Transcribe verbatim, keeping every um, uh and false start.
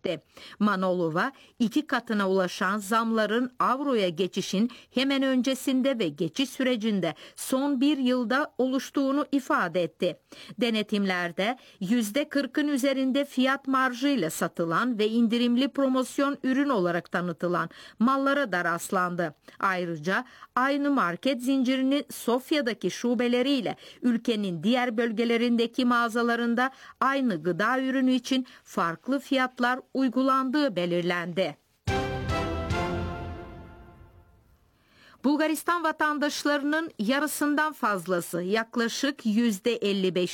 etti. Manolova iki katına ulaşan zamların avroya geçişin hemen öncesinde ve geçiş sürecinde son bir yılda oluştuğunu ifade etti. Denetimlerde yüzde kırkın üzerinde fiyat marjıyla satılan ve indirimli promosyon ürün olarak tanıtılan mallara da rastlandı. Ayrıca aynı market zincirinin Sofya'daki şubeleriyle ülkenin diğer bölgelerindeki mağazalarında aynı gıda ürünü için farklı fiyatlar uygulandığı belirlendi. Bulgaristan vatandaşlarının yarısından fazlası, yaklaşık yüzde elli beş